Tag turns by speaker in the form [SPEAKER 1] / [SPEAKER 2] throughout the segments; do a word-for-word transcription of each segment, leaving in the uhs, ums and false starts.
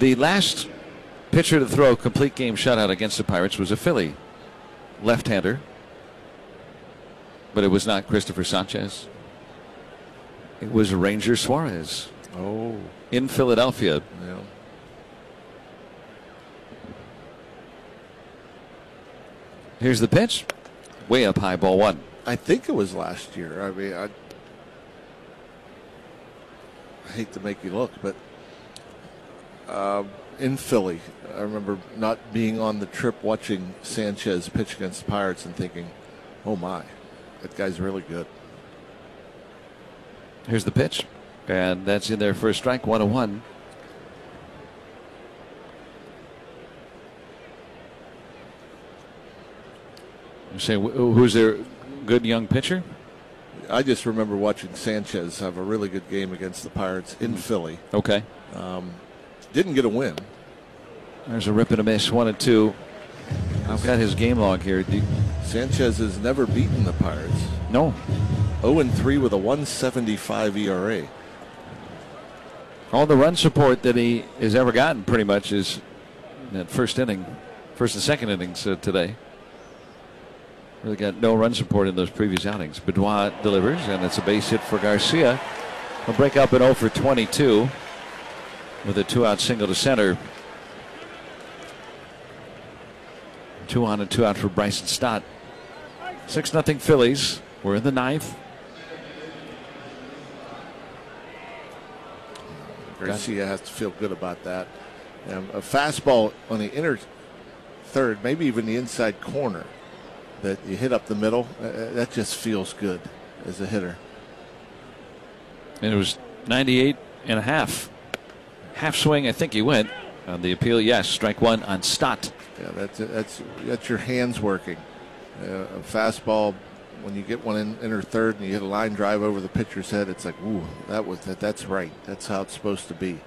[SPEAKER 1] The last pitcher to throw a complete game shutout against the Pirates was a Philly left-hander, but it was not Christopher Sanchez. It was Ranger Suarez.
[SPEAKER 2] Oh,
[SPEAKER 1] in Philadelphia.
[SPEAKER 2] Yeah.
[SPEAKER 1] Here's the pitch, way up high, ball one.
[SPEAKER 2] I think it was last year. I mean, I, I hate to make you look, but uh, in Philly, I remember not being on the trip watching Sanchez pitch against the Pirates and thinking, oh my, that guy's really good.
[SPEAKER 1] Here's the pitch, and that's in there for a strike, one and one. You say, who's their good young pitcher?
[SPEAKER 2] I just remember watching Sanchez have a really good game against the Pirates in Philly.
[SPEAKER 1] Okay.
[SPEAKER 2] Um, didn't get a win.
[SPEAKER 1] There's a rip and a miss, one and two. I've got his game log here. You...
[SPEAKER 2] Sanchez has never beaten the Pirates.
[SPEAKER 1] No.
[SPEAKER 2] oh and three with a one seventy-five E R A.
[SPEAKER 1] All the run support that he has ever gotten pretty much is in that first inning, first and second innings uh, today. Really got no run support in those previous outings. Benoit delivers, and it's a base hit for Garcia. He'll break up an oh for twenty-two with a two-out single to center. Two on and two out for Bryson Stott. six nothing Phillies. We're in the ninth.
[SPEAKER 2] Garcia has to feel good about that. Um, a fastball on the inner third, maybe even the inside corner, that you hit up the middle, uh, that just feels good as a hitter.
[SPEAKER 1] And it was ninety-eight and a half. Half swing, I think he went on the appeal. Yes, strike one on Stott.
[SPEAKER 2] Yeah, that's that's that's your hands working. Uh, a fastball, when you get one in inner third and you hit a line drive over the pitcher's head, it's like, ooh, that was that. That's right. That's how it's supposed to be.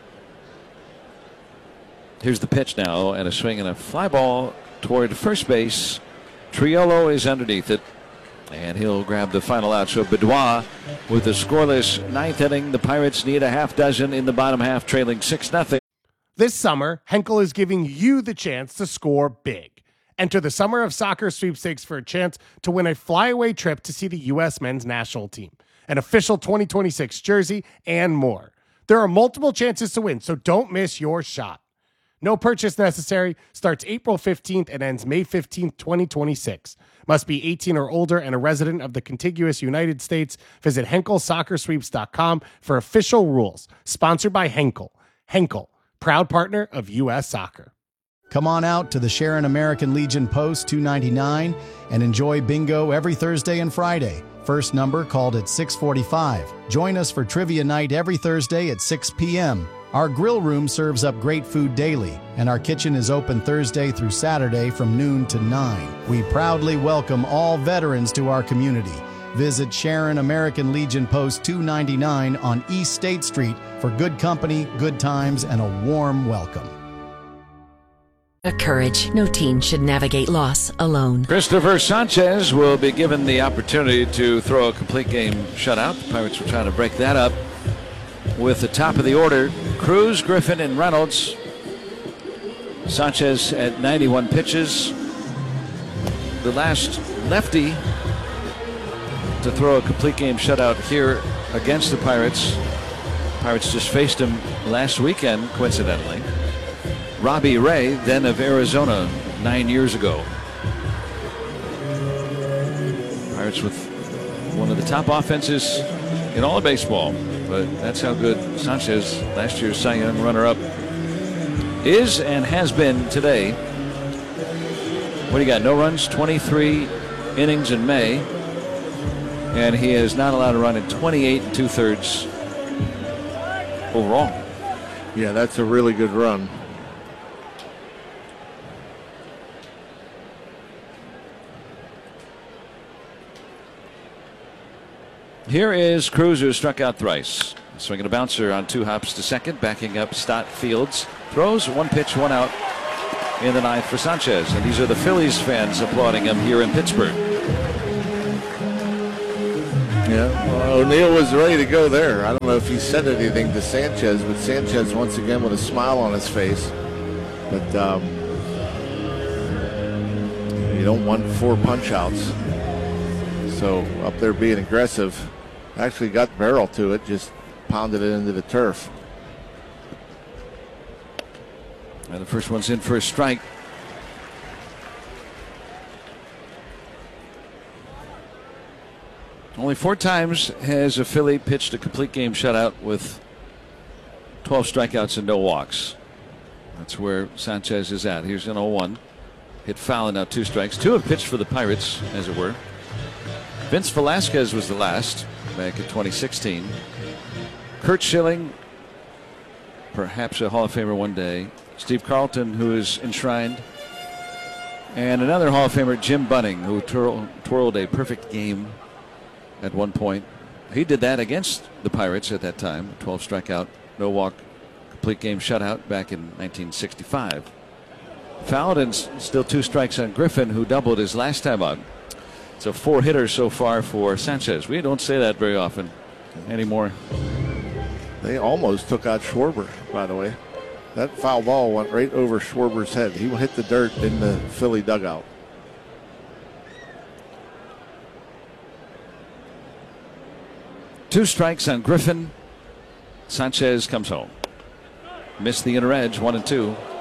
[SPEAKER 1] Here's the pitch now, and a swing and a fly ball toward first base. Triolo is underneath it, and he'll grab the final out. So Benoit with the scoreless ninth inning. The Pirates need a half dozen in the bottom half, trailing six nothing.
[SPEAKER 3] This summer, Henkel is giving you the chance to score big. Enter the Summer of Soccer sweepstakes for a chance to win a flyaway trip to see the U S men's national team, an official twenty twenty-six jersey, and more. There are multiple chances to win, so don't miss your shot. No purchase necessary. Starts April fifteenth and ends May fifteenth, twenty twenty-six. Must be eighteen or older and a resident of the contiguous United States. Visit Henkel Soccer Sweeps dot com for official rules. Sponsored by Henkel. Henkel, proud partner of U S Soccer.
[SPEAKER 4] Come on out to the Sharon American Legion Post two ninety-nine and enjoy bingo every Thursday and Friday. First number called at six forty-five. Join us for trivia night every Thursday at six p.m. Our grill room serves up great food daily, and our kitchen is open Thursday through Saturday from noon to nine. We proudly welcome all veterans to our community. Visit Sharon American Legion Post two ninety-nine on East State Street for good company, good times, and a warm welcome.
[SPEAKER 5] Courage. No teen should navigate loss alone.
[SPEAKER 1] Christopher Sanchez will be given the opportunity to throw a complete game shutout. The Pirates will try to break that up with the top of the order. Cruz, Griffin, and Reynolds. Sanchez at ninety-one pitches. The last lefty to throw a complete game shutout here against the Pirates. Pirates just faced him last weekend, coincidentally. Robbie Ray, then of Arizona, nine years ago. Pirates with one of the top offenses in all of baseball, but that's how good Sanchez, last year's Cy Young runner-up, is and has been today. What do you got? No runs, twenty-three innings in May, and he is not allowed to run in twenty-eight and two-thirds overall.
[SPEAKER 2] Yeah, that's a really good run.
[SPEAKER 1] Here is Cruz, who struck out thrice. Swinging a bouncer on two hops to second, backing up Stott Fields. Throws one pitch, one out in the ninth for Sanchez. And these are the Phillies fans applauding him here in Pittsburgh.
[SPEAKER 2] Yeah, well, O'Neill was ready to go there. I don't know if he said anything to Sanchez, but Sanchez once again with a smile on his face. But um, you don't want four punch outs. So up there being aggressive, actually got the barrel to it, just pounded it into the turf.
[SPEAKER 1] And the first one's in for a strike. Only four times has a Philly pitched a complete game shutout with twelve strikeouts and no walks. That's where Sanchez is at. Here's an oh one. Hit foul and now two strikes. Two have pitched for the Pirates, as it were. Vince Velasquez was the last back in twenty sixteen. Curt Schilling, perhaps a Hall of Famer one day. Steve Carlton, who is enshrined. And another Hall of Famer, Jim Bunning, who twirl, twirled a perfect game at one point. He did that against the Pirates at that time. twelve strikeout, no walk, complete game shutout back in nineteen sixty-five. Fouled and still two strikes on Griffin, who doubled his last time out. So four hitters so far for Sanchez. We don't say that very often anymore.
[SPEAKER 2] They almost took out Schwarber, by the way. That foul ball went right over Schwarber's head. He hit the dirt in the Philly dugout.
[SPEAKER 1] Two strikes on Griffin. Sanchez comes home. Missed the inner edge, one and two.